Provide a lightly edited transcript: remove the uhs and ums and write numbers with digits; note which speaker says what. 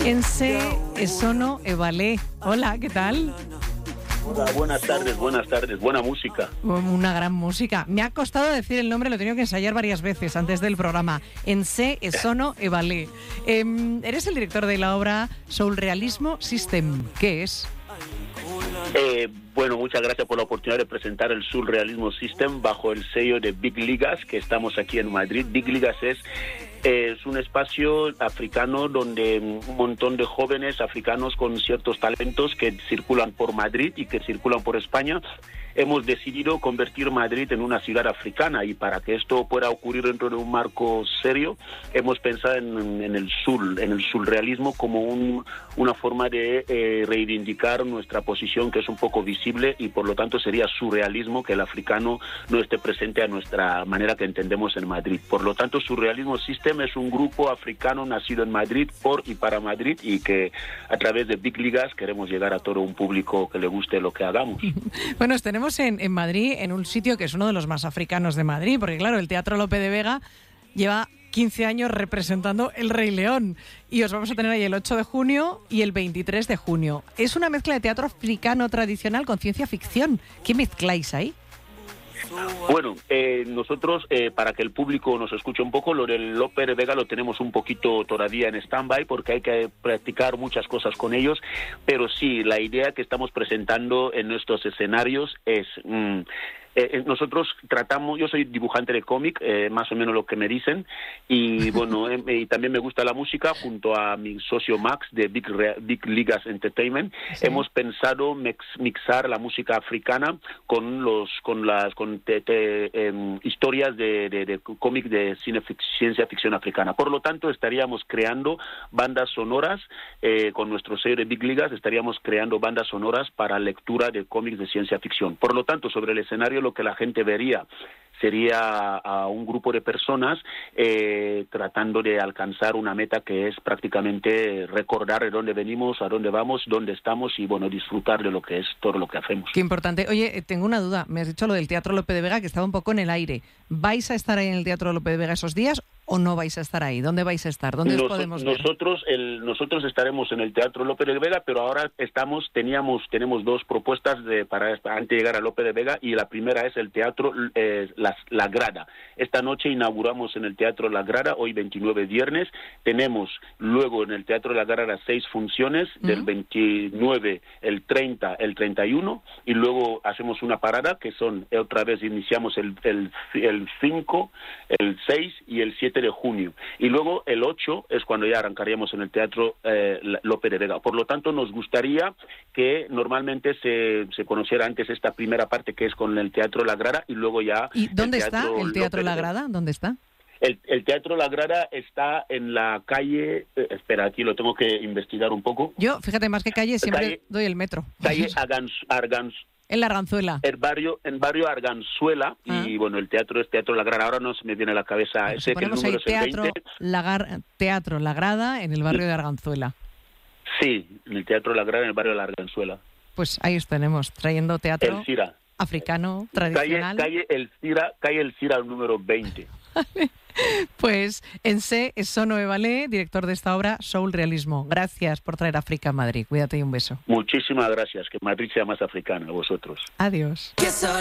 Speaker 1: Ense sono e balé. Hola, ¿qué tal?
Speaker 2: Hola, buenas tardes, buena música.
Speaker 1: Una gran música. Me ha costado decir el nombre, lo he tenido que ensayar varias veces antes del programa. Ense sono e balé. Eres el director de la obra Surrealismo System. ¿Qué es?
Speaker 2: Bueno, muchas gracias por la oportunidad de presentar el Surrealismo System bajo el sello de Big Ligas, que estamos aquí en Madrid. Big Ligas es un espacio africano donde un montón de jóvenes africanos con ciertos talentos que circulan por Madrid y que circulan por España, hemos decidido convertir Madrid en una ciudad africana, y para que esto pueda ocurrir dentro de un marco serio, hemos pensado en el surrealismo como una forma de reivindicar nuestra posición, que es un poco visible, y por lo tanto sería surrealismo que el africano no esté presente a nuestra manera que entendemos en Madrid. Por lo tanto, Surrealismo System es un grupo africano nacido en Madrid, por y para Madrid, y que a través de Big Ligas queremos llegar a todo un público que le guste lo que hagamos.
Speaker 1: Bueno, tenemos en Madrid, en un sitio que es uno de los más africanos de Madrid, porque claro, el Teatro Lope de Vega lleva 15 años representando El Rey León, y os vamos a tener ahí el 8 de junio y el 23 de junio. Es una mezcla de teatro africano tradicional con ciencia ficción. ¿Qué mezcláis ahí?
Speaker 2: Bueno, nosotros, para que el público nos escuche un poco, lo del Lope de Vega lo tenemos un poquito todavía en stand-by porque hay que practicar muchas cosas con ellos, pero sí, la idea que estamos presentando en nuestros escenarios es... nosotros tratamos, yo soy dibujante de cómic, más o menos lo que me dicen, y bueno, y también me gusta la música. Junto a mi socio Max de Big Ligas Entertainment, sí, hemos pensado mixar la música africana con historias de cómic de ciencia ficción africana. Por lo tanto, estaríamos creando bandas sonoras, con nuestro sello de Big Ligas, estaríamos creando bandas sonoras para lectura de cómics de ciencia ficción. Por lo tanto, sobre el escenario, lo que la gente vería sería a un grupo de personas tratando de alcanzar una meta que es prácticamente recordar de dónde venimos, a dónde vamos, dónde estamos, y bueno, disfrutar de lo que es todo lo que hacemos.
Speaker 1: Qué importante. Oye, tengo una duda. Me has dicho lo del Teatro Lope de Vega, que estaba un poco en el aire. ¿Vais a estar ahí en el Teatro Lope de Vega esos días o no vais a estar ahí? ¿Dónde vais a estar? ¿Dónde os podemos ver?
Speaker 2: Nosotros estaremos en el Teatro Lope de Vega, pero ahora tenemos dos propuestas para antes de llegar a Lope de Vega, y la primera es el Teatro La Grada. Esta noche inauguramos en el Teatro La Grada, hoy 29 viernes. Tenemos luego en el Teatro La Grada 6 funciones, del 29, el 30, el 31, y luego hacemos una parada que son, otra vez iniciamos el 5, el 6 y el 7 de junio. Y luego el 8 es cuando ya arrancaríamos en el Teatro Lope de Vega. Por lo tanto, nos gustaría que normalmente se conociera antes esta primera parte, que es con el Teatro La Grada, y luego ya...
Speaker 1: ¿Y dónde está el Teatro La Grada? ¿Dónde está?
Speaker 2: El Teatro La Grada está en la calle... espera, aquí lo tengo que investigar un poco.
Speaker 1: Yo, fíjate, más que calle, siempre doy el metro.
Speaker 2: Calle
Speaker 1: en la Arganzuela.
Speaker 2: En barrio Arganzuela, y bueno, el teatro es Teatro La Grada. Ahora no se me viene a la cabeza ese, que el número es el 20.
Speaker 1: Teatro La Grada en el barrio de Arganzuela.
Speaker 2: Sí, en el Teatro La Grada en el barrio de la Arganzuela.
Speaker 1: Pues ahí os tenemos, trayendo teatro
Speaker 2: El Cira.
Speaker 1: Africano, tradicional.
Speaker 2: Calle El Cira, número 20.
Speaker 1: Pues Ense sono e balé, director de esta obra Surrealismo. Gracias por traer África a Madrid. Cuídate y un beso.
Speaker 2: Muchísimas gracias. Que Madrid sea más africana, a vosotros.
Speaker 1: Adiós.